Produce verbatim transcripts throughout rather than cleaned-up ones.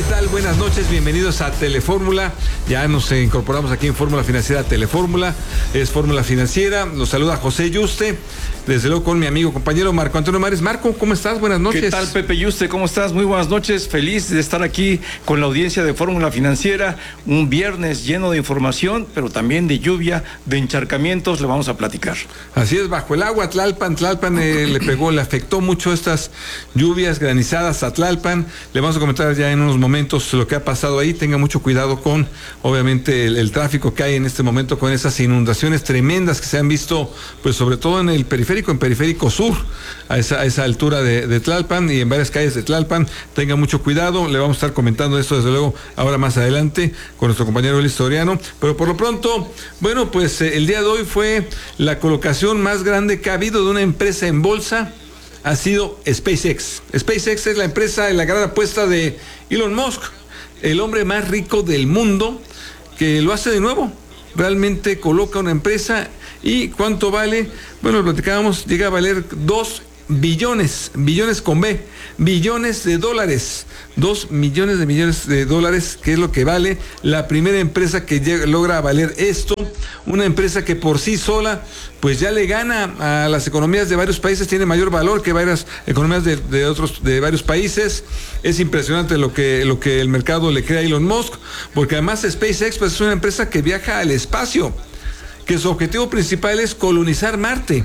tal? Buenas noches, bienvenidos a Telefórmula. Ya nos incorporamos aquí en Fórmula Financiera Telefórmula. Es Fórmula Financiera. Los saluda José Yuste, desde luego con mi amigo, compañero Marco Antonio Mares. Marco, ¿cómo estás? Buenas noches. ¿Qué tal, Pepe Yuste? ¿Cómo estás? Muy buenas noches. Feliz de estar aquí con la audiencia de Fórmula Financiera. Un viernes lleno de información, pero también de lluvia, de encharcamientos. Le vamos a platicar. Así es, bajo el agua, Tlalpan. Tlalpan eh, le pegó, le afectó mucho estas lluvias granizadas a Tlalpan. Le vamos a comentar ya en unos momentos lo que ha pasado ahí. Tenga mucho cuidado con, obviamente, el, el tráfico que hay en este momento con esas inundaciones tremendas que se han visto, pues sobre todo en el periférico, en Periférico Sur, a esa, a esa altura de, de Tlalpan y en varias calles de Tlalpan. Tenga mucho cuidado. Le vamos a estar comentando esto, desde luego, ahora más adelante con nuestro compañero Luis Soriano. Pero por lo pronto, bueno, pues eh, el día de hoy fue la colocación más grande que ha habido de una empresa en bolsa. Ha sido SpaceX. SpaceX es la empresa, la gran apuesta de Elon Musk, el hombre más rico del mundo, que lo hace de nuevo. Realmente coloca una empresa. ¿Y cuánto vale? Bueno, lo platicábamos, llega a valer dos billones, billones con B, billones de dólares, dos millones de millones de dólares, que es lo que vale la primera empresa que llega, logra valer esto, una empresa que por sí sola, pues ya le gana a las economías de varios países, tiene mayor valor que varias economías de, de otros, de varios países. Es impresionante lo que, lo que el mercado le crea a Elon Musk, porque además SpaceX pues, es una empresa que viaja al espacio, que su objetivo principal es colonizar Marte.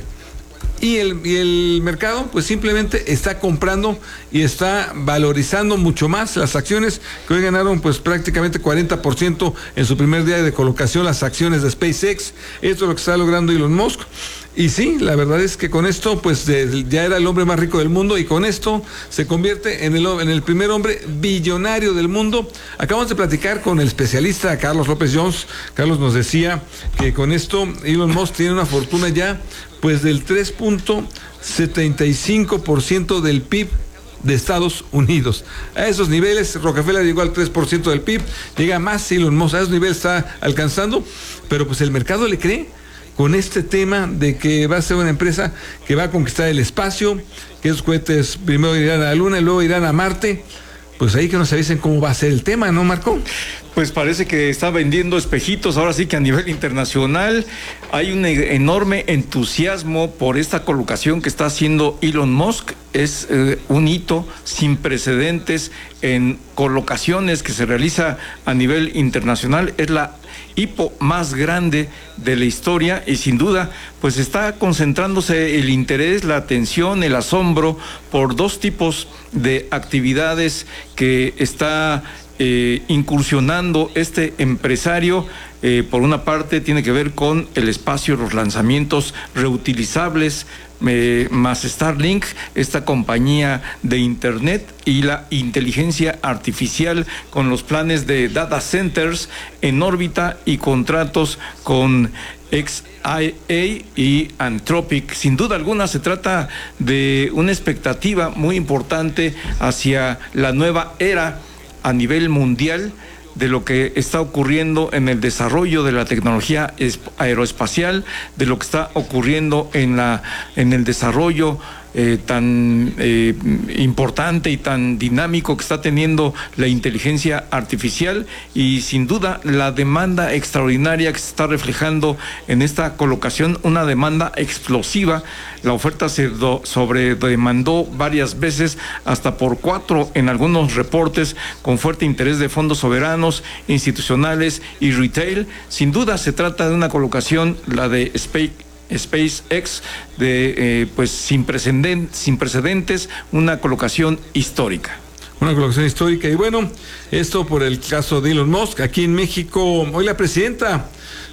Y el, y el mercado pues simplemente está comprando y está valorizando mucho más las acciones, que hoy ganaron pues prácticamente cuarenta por ciento en su primer día de colocación las acciones de SpaceX. Esto es lo que está logrando Elon Musk. Y sí, la verdad es que con esto pues de, ya era el hombre más rico del mundo, y con esto se convierte en el, en el primer hombre billonario del mundo. Acabamos de platicar con el especialista Carlos López Jones. Carlos nos decía que con esto Elon Musk tiene una fortuna ya pues del tres punto setenta y cinco por ciento del P I B de Estados Unidos. A esos niveles, Rockefeller llegó al tres por ciento del P I B, llega más Elon Musk, a esos niveles está alcanzando, pero pues el mercado le cree con este tema de que va a ser una empresa que va a conquistar el espacio, que esos cohetes primero irán a la Luna y luego irán a Marte. Pues ahí que nos avisen cómo va a ser el tema, ¿no, Marco? Pues parece que está vendiendo espejitos, ahora sí que a nivel internacional hay un enorme entusiasmo por esta colocación que está haciendo Elon Musk. Es eh, un hito sin precedentes en colocaciones que se realiza a nivel internacional. Es la hipo más grande de la historia y sin duda pues está concentrándose el interés, la atención, el asombro por dos tipos de actividades que está eh, incursionando este empresario. Eh, por una parte tiene que ver con el espacio, los lanzamientos reutilizables, eh, más Starlink, esta compañía de internet, y la inteligencia artificial con los planes de data centers en órbita y contratos con X I A y Anthropic. Sin duda alguna se trata de una expectativa muy importante hacia la nueva era a nivel mundial de lo que está ocurriendo en el desarrollo de la tecnología aeroespacial, de lo que está ocurriendo en la en el desarrollo eh, tan eh, importante y tan dinámico que está teniendo la inteligencia artificial, y sin duda la demanda extraordinaria que se está reflejando en esta colocación, una demanda explosiva. La oferta se do, sobredemandó varias veces, hasta por cuatro en algunos reportes, con fuerte interés de fondos soberanos, institucionales y retail. Sin duda se trata de una colocación, la de Space SpaceX, de eh, pues sin precedentes, sin precedentes, una colocación histórica. Una colocación histórica. Y bueno, esto por el caso de Elon Musk. Aquí en México, hoy la presidenta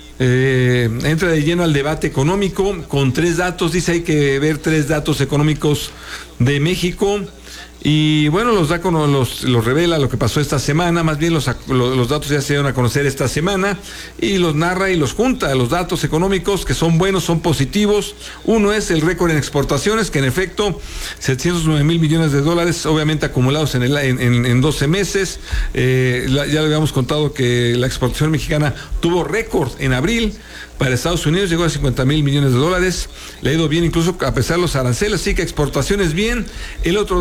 eh, entra de lleno al debate económico con tres datos. Dice hay que ver tres datos económicos de México. Y bueno, los da con, los, los revela lo que pasó esta semana, más bien los, los, los datos ya se dieron a conocer esta semana, y los narra y los junta, los datos económicos que son buenos, son positivos. Uno es el récord en exportaciones, que en efecto, setecientos nueve mil millones de dólares, obviamente acumulados en, el, en, en, en doce meses. Eh, la, ya le habíamos contado que la exportación mexicana tuvo récord en abril. Para Estados Unidos llegó a cincuenta mil millones de dólares, le ha ido bien incluso a pesar de los aranceles, así que exportaciones bien. El otro dato que da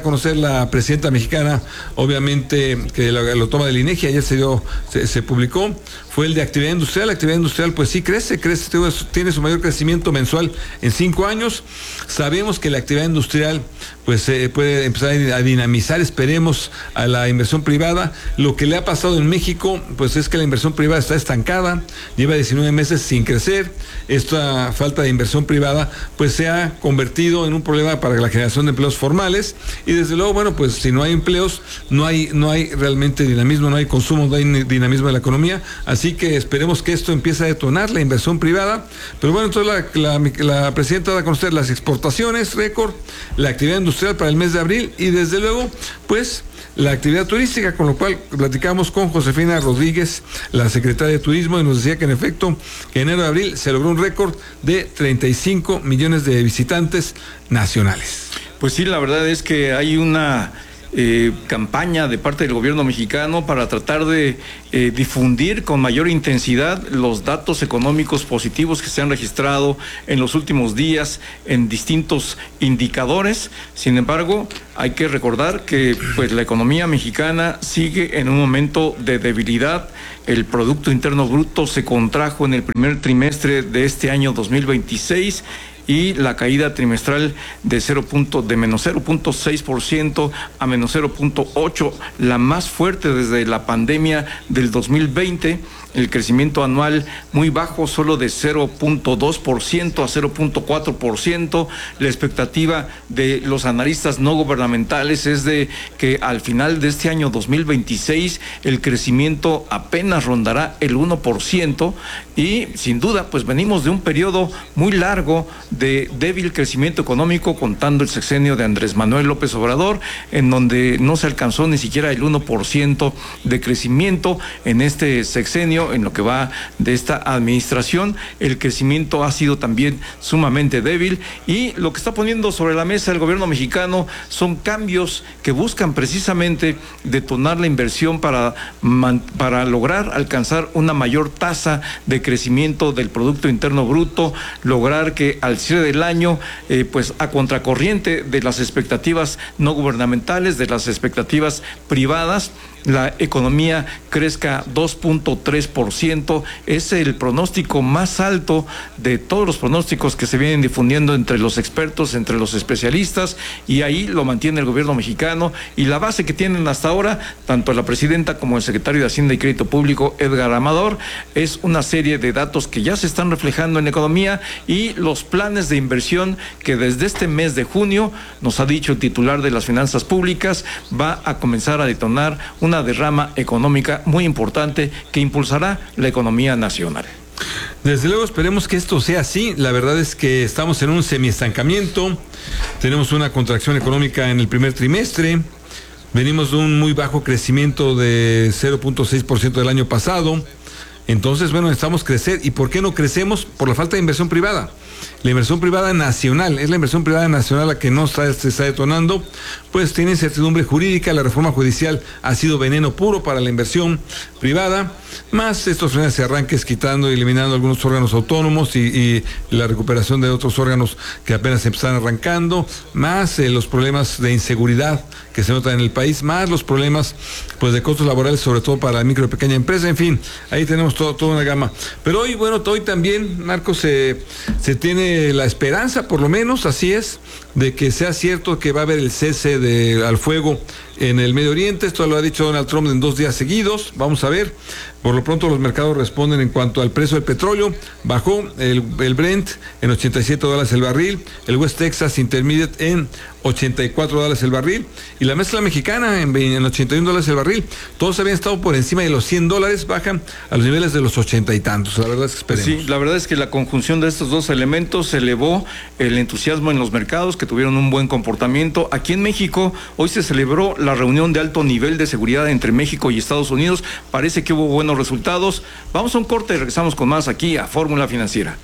conocer la presidenta mexicana, obviamente, que lo, lo toma del INEGI, ayer se dio, se, se publicó, fue el de actividad industrial. La actividad industrial, pues sí crece, crece, tiene su mayor crecimiento mensual en cinco años. Sabemos que la actividad industrial, pues eh, puede empezar a dinamizar, esperemos, a la inversión privada. Lo que le ha pasado en México, pues es que la inversión privada está estancada, lleva diecinueve meses sin crecer. Esta falta de inversión privada, pues se ha convertido en un problema para la generación de empleos formales, y desde luego, bueno, pues si no hay empleos, no hay, no hay realmente dinamismo, no hay consumo, no hay dinamismo en la economía. Así que esperemos que esto empiece a detonar la inversión privada. Pero bueno, entonces la, la, la presidenta da a conocer las exportaciones récord, la actividad industrial para el mes de abril, y desde luego, pues la actividad turística, con lo cual platicamos con Josefina Rodríguez, la secretaria de Turismo, y nos decía que en efecto, que en enero de abril se logró un récord de treinta y cinco millones de visitantes nacionales. Pues sí, la verdad es que hay una eh, campaña de parte del gobierno mexicano para tratar de eh, difundir con mayor intensidad los datos económicos positivos que se han registrado en los últimos días en distintos indicadores. Sin embargo, hay que recordar que pues la economía mexicana sigue en un momento de debilidad. El Producto Interno Bruto se contrajo en el primer trimestre de este año dos mil veintiséis, y la caída trimestral de cero punto, de menos cero punto seis por ciento a menos cero punto ocho, la más fuerte desde la pandemia del dos mil veinte. El crecimiento anual muy bajo, solo de cero punto dos por ciento a cero punto cuatro por ciento. La expectativa de los analistas no gubernamentales es de que al final de este año dos mil veintiséis el crecimiento apenas rondará el uno por ciento, y sin duda pues venimos de un periodo muy largo de débil crecimiento económico, contando el sexenio de Andrés Manuel López Obrador, en donde no se alcanzó ni siquiera el uno por ciento de crecimiento. En este sexenio, en lo que va de esta administración, el crecimiento ha sido también sumamente débil, y lo que está poniendo sobre la mesa el gobierno mexicano son cambios que buscan precisamente detonar la inversión para, para lograr alcanzar una mayor tasa de crecimiento del Producto Interno Bruto, lograr que al cierre del año, eh, pues a contracorriente de las expectativas no gubernamentales, de las expectativas privadas, la economía crezca dos punto tres por ciento. Es el pronóstico más alto de todos los pronósticos que se vienen difundiendo entre los expertos, entre los especialistas, y ahí lo mantiene el gobierno mexicano. Y la base que tienen hasta ahora, tanto la presidenta como el secretario de Hacienda y Crédito Público, Edgar Amador, es una serie de datos que ya se están reflejando en la economía, y los planes de inversión que desde este mes de junio, nos ha dicho el titular de las finanzas públicas, va a comenzar a detonar una derrama económica muy importante que impulsará la economía nacional. Desde luego esperemos que esto sea así. La verdad es que estamos en un semiestancamiento, tenemos una contracción económica en el primer trimestre, venimos de un muy bajo crecimiento de cero punto seis por ciento del año pasado. Entonces, bueno, necesitamos crecer. ¿Y por qué no crecemos? Por la falta de inversión privada. La inversión privada nacional, es la inversión privada nacional la que no está, se está detonando, pues tiene incertidumbre jurídica. La reforma judicial ha sido veneno puro para la inversión privada, más estos frenos y arranques quitando y eliminando algunos órganos autónomos, y, y la recuperación de otros órganos que apenas se están arrancando, más eh, los problemas de inseguridad que se notan en el país, más los problemas pues de costos laborales, sobre todo para la micro y pequeña empresa. En fin, ahí tenemos todo, toda una gama. Pero hoy, bueno, hoy también, Marcos, se, se tiene la esperanza, por lo menos así es, de que sea cierto que va a haber el cese de, al fuego en el Medio Oriente. Esto lo ha dicho Donald Trump en dos días seguidos. Vamos a ver. Por lo pronto los mercados responden en cuanto al precio del petróleo. Bajó el, el Brent en ochenta y siete dólares el barril, el West Texas Intermediate en ochenta y cuatro dólares el barril, y la mezcla mexicana en, en ochenta y uno dólares el barril. Todos habían estado por encima de los cien dólares, bajan a los niveles de los ochenta y tantos. La verdad es que esperemos. Sí, la verdad es que la conjunción de estos dos elementos elevó el entusiasmo en los mercados, que tuvieron un buen comportamiento. Aquí en México hoy se celebró la reunión de alto nivel de seguridad entre México y Estados Unidos. Parece que hubo buenos resultados. Vamos a un corte y regresamos con más aquí a Fórmula Financiera.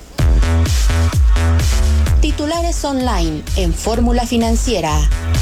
Titulares online en Fórmula Financiera.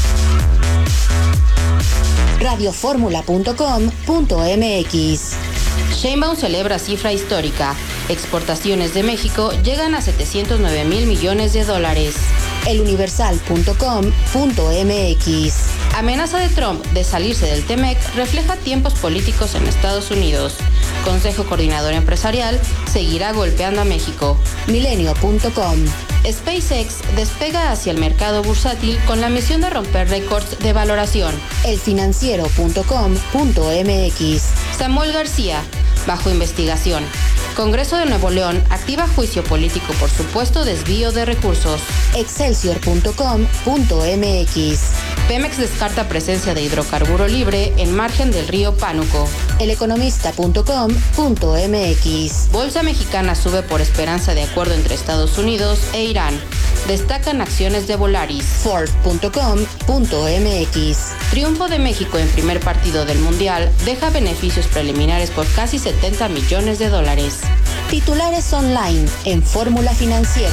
radio fórmula punto com punto m x. Sheinbaum celebra cifra histórica. Exportaciones de México llegan a setecientos nueve mil millones de dólares. eluniversal punto com punto m x. Amenaza de Trump de salirse del T M E C refleja tiempos políticos en Estados Unidos. Consejo Coordinador Empresarial seguirá golpeando a México. Milenio punto com. SpaceX despega hacia el mercado bursátil con la misión de romper récords de valoración. elfinanciero punto com punto m x. Samuel García, bajo investigación. Congreso de Nuevo León activa juicio político por supuesto desvío de recursos. excelsior punto com punto m x. Pemex descarta presencia de hidrocarburo libre en margen del río Pánuco. eleconomista punto com punto m x. Bolsa mexicana sube por esperanza de acuerdo entre Estados Unidos e Irán. Destacan acciones de Volaris. ford punto com punto m x. Triunfo de México en primer partido del Mundial deja beneficios preliminares por casi setenta millones de dólares. Titulares online en Fórmula Financiera.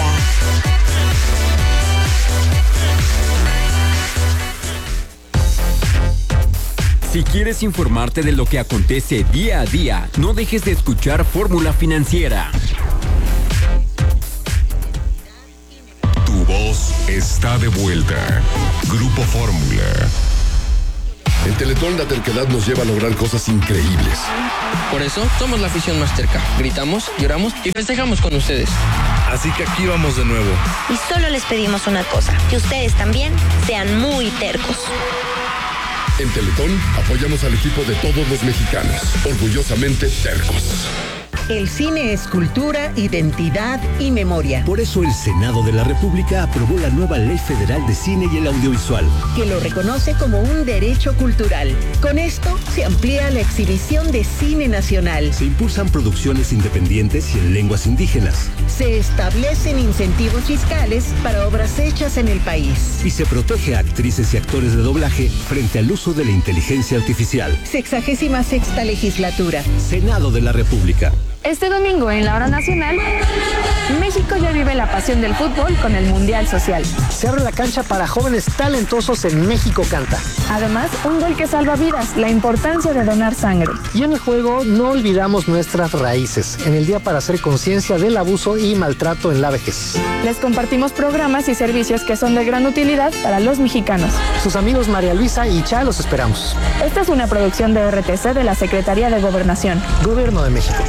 Si quieres informarte de lo que acontece día a día, no dejes de escuchar Fórmula Financiera. Tu voz está de vuelta. Grupo Fórmula. En Teletón la terquedad nos lleva a lograr cosas increíbles. Por eso somos la afición más terca. Gritamos, lloramos y festejamos con ustedes. Así que aquí vamos de nuevo. Y solo les pedimos una cosa, que ustedes también sean muy tercos. En Teletón apoyamos al equipo de todos los mexicanos, orgullosamente tercos. El cine es cultura, identidad y memoria. Por eso el Senado de la República aprobó la nueva Ley Federal de Cine y el Audiovisual, que lo reconoce como un derecho cultural. Con esto se amplía la exhibición de cine nacional. Se impulsan producciones independientes y en lenguas indígenas. Se establecen incentivos fiscales para obras hechas en el país. Y se protege a actrices y actores de doblaje frente al uso de la inteligencia artificial. Sexagésima sexta legislatura. Senado de la República. Este domingo en la hora nacional, México ya vive la pasión del fútbol con el Mundial Social. Se abre la cancha para jóvenes talentosos en México Canta. Además, un gol que salva vidas, la importancia de donar sangre. Y en el juego no olvidamos nuestras raíces, en el día para hacer conciencia del abuso y maltrato en la vejez. Les compartimos programas y servicios que son de gran utilidad para los mexicanos. Sus amigos María Luisa y Cha los esperamos. Esta es una producción de R T C de la Secretaría de Gobernación. Gobierno de México.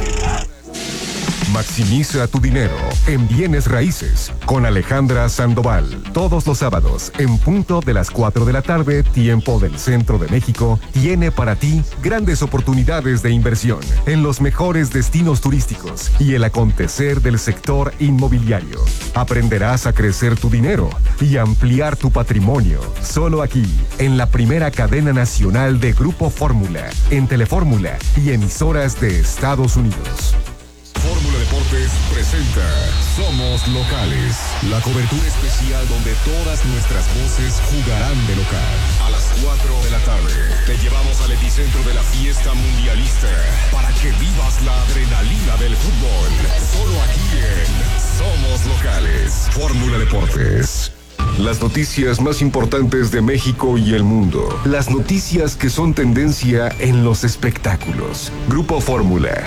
Maximiza tu dinero en bienes raíces con Alejandra Sandoval. Todos los sábados, en punto de las cuatro de la tarde, tiempo del centro de México, tiene para ti grandes oportunidades de inversión en los mejores destinos turísticos y el acontecer del sector inmobiliario. Aprenderás a crecer tu dinero y ampliar tu patrimonio. Solo aquí, en la primera cadena nacional de Grupo Fórmula, en Telefórmula y emisoras de Estados Unidos. Fórmula Deportes presenta Somos Locales, la cobertura especial donde todas nuestras voces jugarán de local. A las cuatro de la tarde te llevamos al epicentro de la fiesta mundialista para que vivas la adrenalina del fútbol. Solo aquí en Somos Locales. Fórmula Deportes. Las noticias más importantes de México y el mundo. Las noticias que son tendencia en los espectáculos. Grupo Fórmula.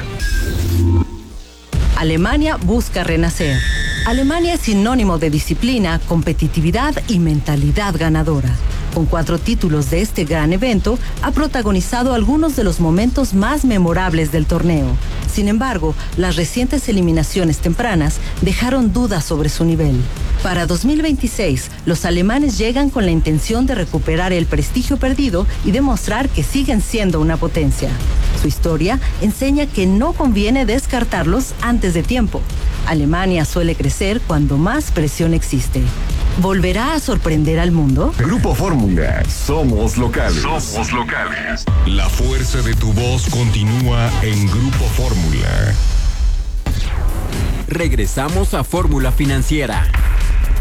Alemania busca renacer. Alemania es sinónimo de disciplina, competitividad y mentalidad ganadora. Con cuatro títulos de este gran evento, ha protagonizado algunos de los momentos más memorables del torneo. Sin embargo, las recientes eliminaciones tempranas dejaron dudas sobre su nivel. Para dos mil veintiséis, los alemanes llegan con la intención de recuperar el prestigio perdido y demostrar que siguen siendo una potencia. Su historia enseña que no conviene descartarlos antes de tiempo. Alemania suele crecer cuando más presión existe. ¿Volverá a sorprender al mundo? Grupo Fórmula, somos locales. Somos locales. La fuerza de tu voz continúa en Grupo Fórmula. Regresamos a Fórmula Financiera.